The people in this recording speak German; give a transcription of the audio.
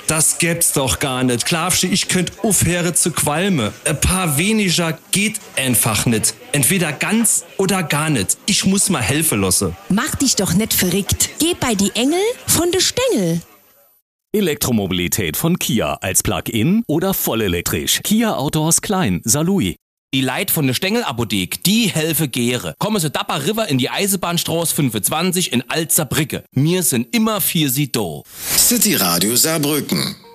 Das gäb's doch gar nicht. Glaubst du, ich könnt aufhören zu qualmen? Ein paar weniger geht einfach nicht. Entweder ganz oder gar nicht. Ich muss mal helfen lassen. Mach dich doch nicht verrückt. Geh bei die Engel von de Stängel. Elektromobilität von Kia als Plug-in oder vollelektrisch. Kia Autos Klein, Saarlouis. Die Leit von der Stengelapothek, die helfe gäre. Kommen Sie Dapper River in die Eisenbahnstraße 25 in Alzerbrücke. Wir sind immer für Sie da. City Radio Saarbrücken.